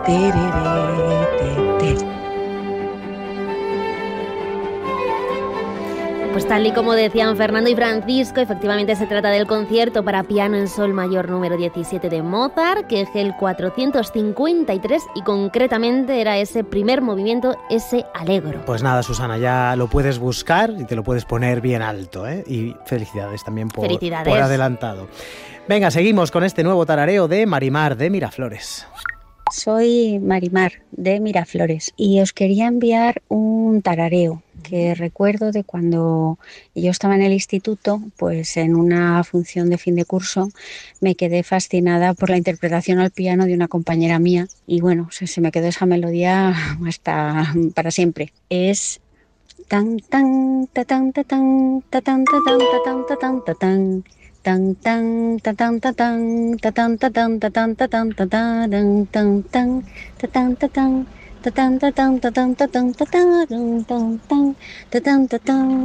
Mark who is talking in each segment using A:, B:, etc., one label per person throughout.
A: Pues tal y como decían Fernando y Francisco, efectivamente se trata del concierto para piano en sol mayor número 17 de Mozart, que es el 453 y concretamente era ese primer movimiento, ese Allegro.
B: Pues nada, Susana, ya lo puedes buscar y te lo puedes poner bien alto, ¿eh? Y felicidades también por adelantado. Venga, seguimos con este nuevo tarareo de Marimar de Miraflores.
C: Soy Marimar de Miraflores y os quería enviar un tarareo que recuerdo de cuando yo estaba en el instituto, pues en una función de fin de curso me quedé fascinada por la interpretación al piano de una compañera mía y bueno, se me quedó esa melodía hasta para siempre. Es tan tan ta tan ta tan ta tan ta tan ta tan ta tan ta tan tan tan ta tan ta tan ta tan ta tan ta tan ta tan ta tan tan tan ta tan ta tan ta tan ta tan ta tan ta tan ta tan ta tan ta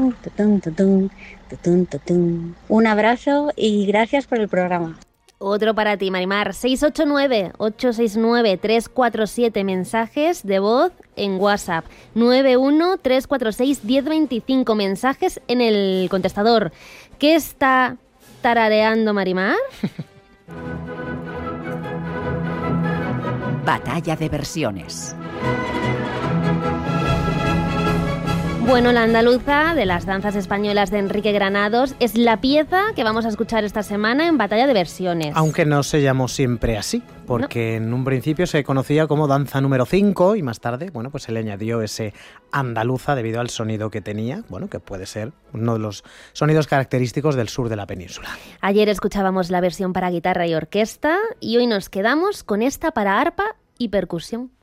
C: tan. Un abrazo y gracias por el programa.
A: Otro para ti, Marimar. 689-869-347 mensajes de voz en WhatsApp. 91-346-1025 mensajes en el contestador. ¿Qué está tarareando Marimar?
D: Batalla de versiones.
A: Bueno, la andaluza de las danzas españolas de Enrique Granados es la pieza que vamos a escuchar esta semana en Batalla de Versiones.
B: Aunque no se llamó siempre así, porque en un principio se conocía como danza número 5 y más tarde, bueno, pues se le añadió ese andaluza debido al sonido que tenía, bueno, que puede ser uno de los sonidos característicos del sur de la península.
A: Ayer escuchábamos la versión para guitarra y orquesta y hoy nos quedamos con esta para arpa y percusión.